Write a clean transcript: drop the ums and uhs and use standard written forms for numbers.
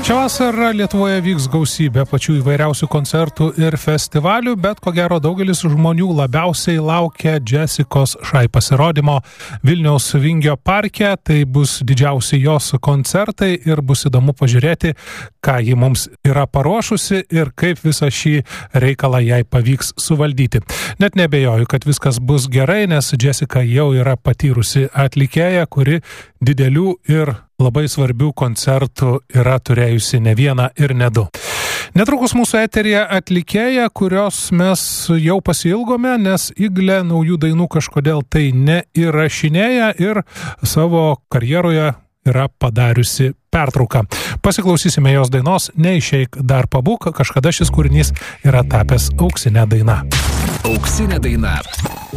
Šią vasarą Lietuvoje vyks gausybė pačių įvairiausių koncertų ir festivalių, bet ko gero daugelis žmonių labiausiai laukia Jessicos Shy pasirodymo Vilniaus Vingio parke. Tai bus didžiausi jos koncertai ir bus įdomu pažiūrėti, ką ji mums yra paruošusi ir kaip visą šį reikalą jai pavyks suvaldyti. Net nebejoju, kad viskas bus gerai, nes Jessica jau yra patyrusi atlikėja, kuri didelių ir labai svarbių koncertų yra turėjusi ne vieną ir ne du. Netrukus mūsų eteryje atlikėja, kurios mes jau pasiilgome, nes Iglė naujų dainų kažkodėl tai neįrašinėja ir savo karjeroje yra padariusi pertrauką. Pasiklausysime jos dainos Neišeik dar pabūk, kažkada šis kūrinys yra tapęs auksinė daina. Auksinė daina.